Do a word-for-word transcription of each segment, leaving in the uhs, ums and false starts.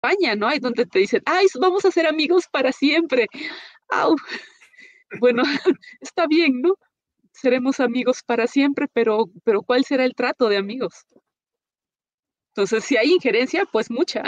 España, ¿no? Hay donde te dicen, ay, vamos a ser amigos para siempre. Au, bueno, está bien, ¿no? Seremos amigos para siempre, pero, pero ¿cuál será el trato de amigos? Entonces, si hay injerencia, pues mucha,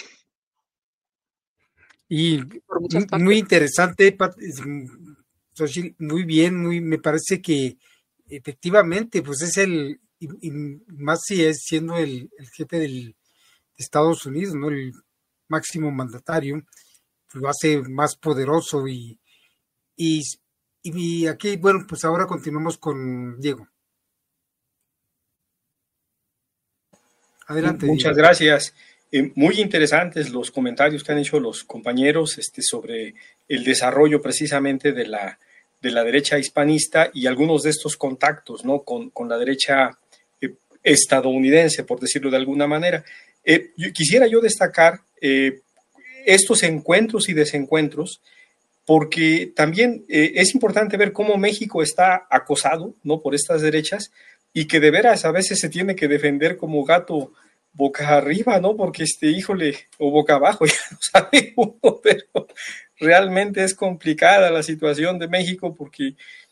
Y por muchas muy partes. interesante, Pat- es, mm, Xochitl, muy bien, muy, me parece que efectivamente, pues es el, y, y más si es siendo el, el jefe del, de Estados Unidos, ¿no? El máximo mandatario, pues lo hace más poderoso y, y, y aquí, bueno, pues ahora continuamos con Diego. Adelante, Muchas Diego. gracias. Eh, muy interesantes los comentarios que han hecho los compañeros este, sobre el desarrollo precisamente de la, de la derecha hispanista y algunos de estos contactos, ¿no? con, con la derecha eh, estadounidense, por decirlo de alguna manera. Eh, yo, quisiera yo destacar eh, estos encuentros y desencuentros porque también eh, es importante ver cómo México está acosado, ¿no? por estas derechas y que de veras a veces se tiene que defender como gato boca arriba, ¿no? Porque este, híjole, o boca abajo, ya no sabe uno, pero realmente es complicada la situación de México porque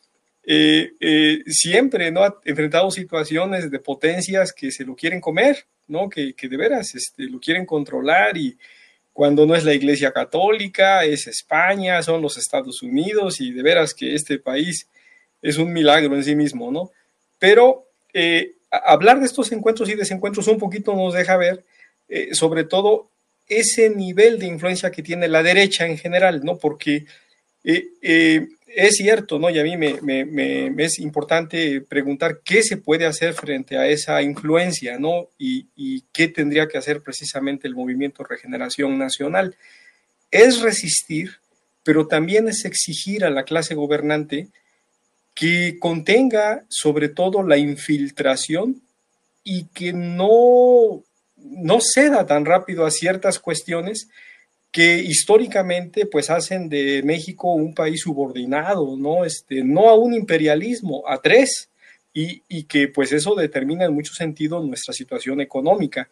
eh, eh, siempre, ¿no? Ha enfrentado situaciones de potencias que se lo quieren comer, ¿no? Que, que de veras este, lo quieren controlar y cuando no es la Iglesia Católica, es España, son los Estados Unidos y de veras que este país es un milagro en sí mismo, ¿no? Pero eh, hablar de estos encuentros y desencuentros un poquito nos deja ver, eh, sobre todo, ese nivel de influencia que tiene la derecha en general, ¿no? Porque eh, eh, es cierto, ¿no? Y a mí me, me, me, me, es importante preguntar qué se puede hacer frente a esa influencia, ¿no? Y, y qué tendría que hacer precisamente el movimiento Regeneración Nacional. Es resistir, pero también es exigir a la clase gobernante que contenga sobre todo la infiltración y que no, no ceda tan rápido a ciertas cuestiones que históricamente pues hacen de México un país subordinado, ¿no? Este, no a un imperialismo, a tres, y, y que pues eso determina en mucho sentido nuestra situación económica.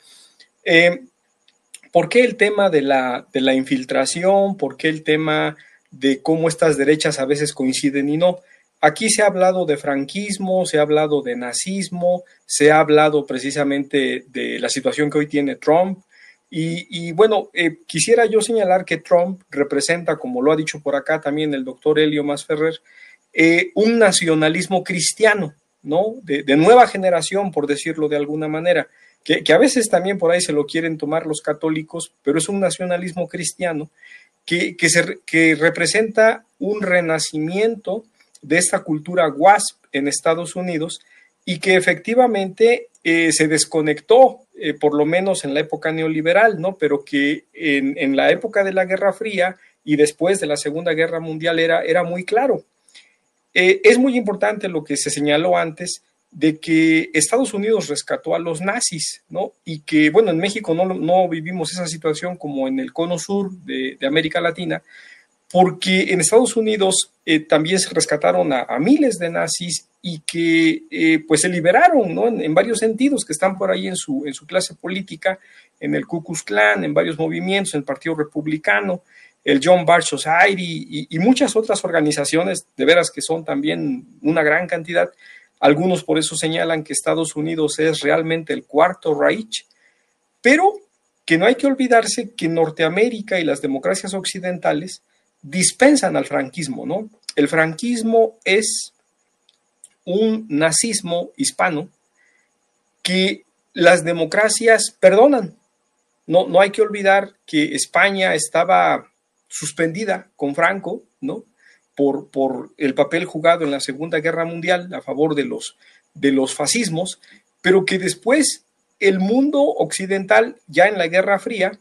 Eh, ¿Por qué el tema de la, de la infiltración? ¿Por qué el tema de cómo estas derechas a veces coinciden y no? Aquí se ha hablado de franquismo, se ha hablado de nazismo, se ha hablado precisamente de la situación que hoy tiene Trump. Y, y bueno, eh, quisiera yo señalar que Trump representa, como lo ha dicho por acá también el doctor Helio Masferrer, eh, un nacionalismo cristiano, ¿no? De, de nueva generación, por decirlo de alguna manera. Que, que, a veces también por ahí se lo quieren tomar los católicos, pero es un nacionalismo cristiano que, que, se, que representa un renacimiento de esta cultura WASP en Estados Unidos y que efectivamente eh, se desconectó, eh, por lo menos en la época neoliberal, ¿no? Pero que en, en la época de la Guerra Fría y después de la Segunda Guerra Mundial era, era muy claro. Eh, es muy importante lo que se señaló antes, de que Estados Unidos rescató a los nazis, ¿no? Y que, bueno, en México no, no vivimos esa situación como en el cono sur de, de América Latina, porque en Estados Unidos eh, también se rescataron a, a, miles de nazis y que eh, pues se liberaron, ¿no? En, en, varios sentidos, que están por ahí en su, en su clase política, en el Ku Klux Klan, en varios movimientos, en el Partido Republicano, el John Birch Society y, y muchas otras organizaciones, de veras que son también una gran cantidad. Algunos por eso señalan que Estados Unidos es realmente el cuarto Reich, pero que no hay que olvidarse que Norteamérica y las democracias occidentales dispensan al franquismo, ¿no? El franquismo es un nazismo hispano que las democracias perdonan. No, no hay que olvidar que España estaba suspendida con Franco, ¿no? Por, por el papel jugado en la Segunda Guerra Mundial a favor de los, de los fascismos, pero que después el mundo occidental, ya en la Guerra Fría,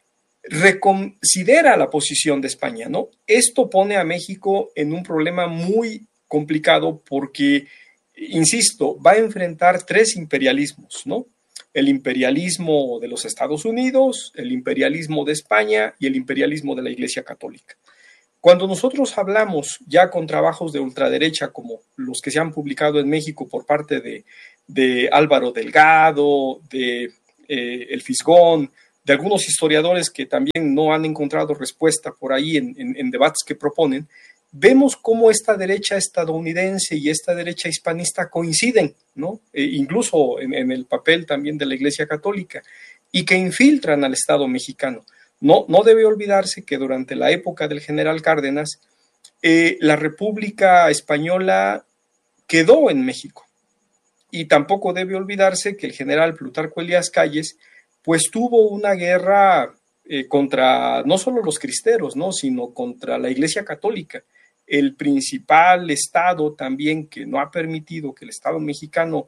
reconsidera la posición de España, ¿no? Esto pone a México en un problema muy complicado porque, insisto, va a enfrentar tres imperialismos, ¿no? El imperialismo de los Estados Unidos, el imperialismo de España y el imperialismo de la Iglesia Católica. Cuando nosotros hablamos ya con trabajos de ultraderecha como los que se han publicado en México por parte de, de Álvaro Delgado, de eh, El Fisgón, de algunos historiadores que también no han encontrado respuesta por ahí en, en, en debates que proponen, vemos cómo esta derecha estadounidense y esta derecha hispanista coinciden, ¿no? E incluso en, en el papel también de la Iglesia Católica, y que infiltran al Estado mexicano. No, no debe olvidarse que durante la época del general Cárdenas, eh, la República Española quedó en México. Y tampoco debe olvidarse que el general Plutarco Elías Calles, pues tuvo una guerra eh, contra no solo los cristeros, ¿no? Sino contra la Iglesia Católica. El principal estado también que no ha permitido que el Estado mexicano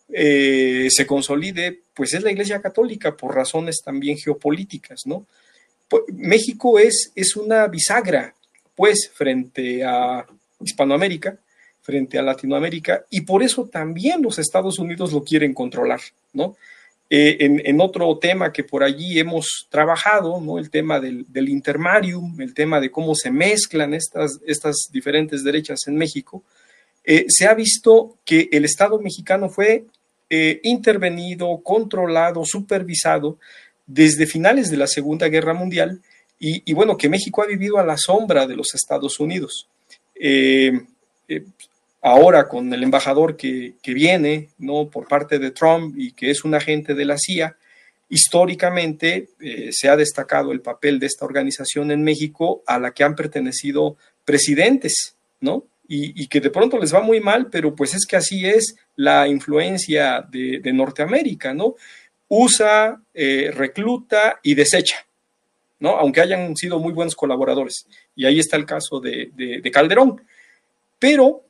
eh, se consolide, pues es la Iglesia Católica, por razones también geopolíticas, ¿no? Pues, México es, es una bisagra, pues, frente a Hispanoamérica, frente a Latinoamérica, y por eso también los Estados Unidos lo quieren controlar, ¿no? Eh, en, en otro tema que por allí hemos trabajado, ¿no? El tema del, del intermarium, el tema de cómo se mezclan estas, estas diferentes derechas en México, eh, se ha visto que el Estado mexicano fue eh, intervenido, controlado, supervisado desde finales de la Segunda Guerra Mundial y, y bueno, que México ha vivido a la sombra de los Estados Unidos. Eh, eh, Ahora con el embajador que, que viene, ¿no? Por parte de Trump y que es un agente de la C I A, históricamente eh, se ha destacado el papel de esta organización en México a la que han pertenecido presidentes, ¿no? Y, y que de pronto les va muy mal, pero pues es que así es la influencia de, de Norteamérica, ¿no? Usa, eh, recluta y desecha, ¿no? Aunque hayan sido muy buenos colaboradores. Y ahí está el caso de, de, de Calderón. Pero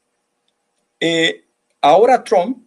Eh, ahora Trump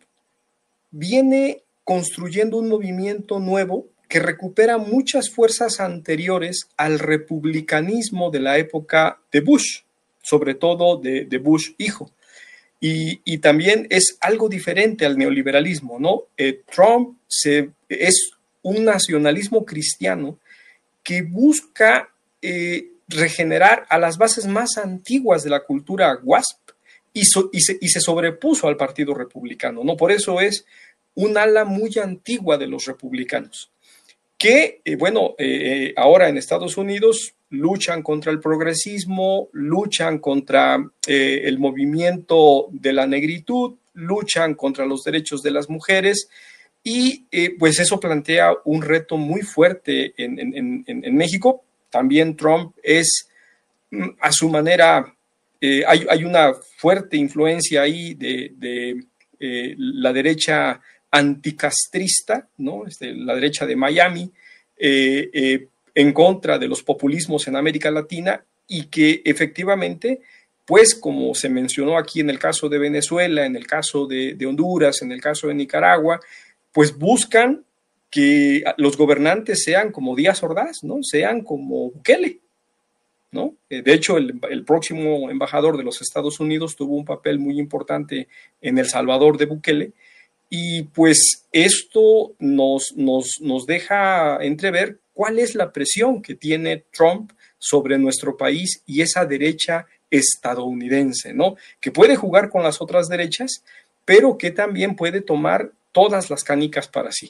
viene construyendo un movimiento nuevo que recupera muchas fuerzas anteriores al republicanismo de la época de Bush, sobre todo de, de Bush hijo. Y, y también es algo diferente al neoliberalismo, ¿no? Eh, Trump se, es un nacionalismo cristiano que busca eh, regenerar a las bases más antiguas de la cultura WASP, Y, so, y, se, y se sobrepuso al Partido Republicano, ¿no? Por eso es un ala muy antigua de los republicanos, que, eh, bueno, eh, ahora en Estados Unidos luchan contra el progresismo, luchan contra eh, el movimiento de la negritud, luchan contra los derechos de las mujeres, y eh, pues eso plantea un reto muy fuerte en, en, en, en México. También Trump es, a su manera, Eh, hay, hay una fuerte influencia ahí de, de eh, la derecha anticastrista, ¿no? Este, la derecha de Miami, eh, eh, en contra de los populismos en América Latina y que efectivamente, pues como se mencionó aquí en el caso de Venezuela, en el caso de, de Honduras, en el caso de Nicaragua, pues buscan que los gobernantes sean como Díaz Ordaz, ¿no? Sean como Bukele, ¿no? De hecho, el, el próximo embajador de los Estados Unidos tuvo un papel muy importante en El Salvador de Bukele y pues esto nos, nos, nos deja entrever cuál es la presión que tiene Trump sobre nuestro país y esa derecha estadounidense, ¿no? Que puede jugar con las otras derechas, pero que también puede tomar todas las canicas para sí.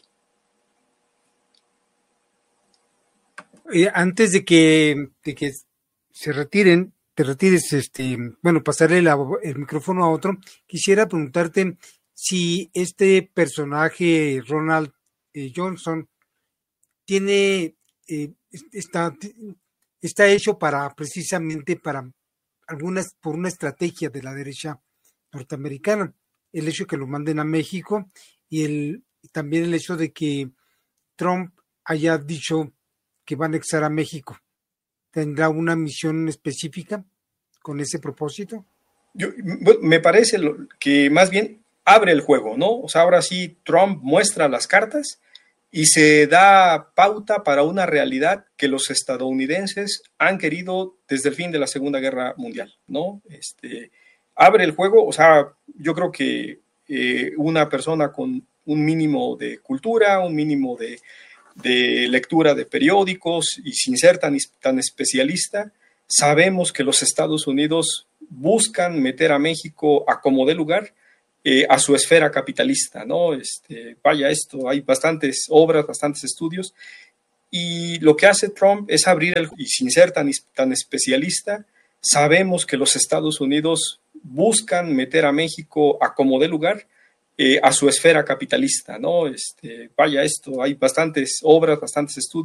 Eh, antes de que, de que se retiren, te retires, este, bueno, pasarle la, el micrófono a otro, quisiera preguntarte si este personaje, Ronald eh, Johnson, tiene, eh, está, está hecho para, precisamente para algunas, por una estrategia de la derecha norteamericana, el hecho de que lo manden a México y el, también el hecho de que Trump haya dicho que va a anexar a México. ¿Tendrá una misión específica con ese propósito? Yo, me parece que más bien abre el juego, ¿no? O sea, ahora sí Trump muestra las cartas y se da pauta para una realidad que los estadounidenses han querido desde el fin de la Segunda Guerra Mundial, ¿no? Este, abre el juego, o sea, yo creo que eh, una persona con un mínimo de cultura, un mínimo de de lectura de periódicos y sin ser tan, tan especialista, sabemos que los Estados Unidos buscan meter a México a como dé lugar eh, a su esfera capitalista, ¿no? Este, vaya esto, hay bastantes obras, bastantes estudios y lo que hace Trump es abrir el, y sin ser tan, tan especialista, sabemos que los Estados Unidos buscan meter a México a como dé lugar eh, a su esfera capitalista, ¿no? Este, vaya esto, hay bastantes obras, bastantes estudios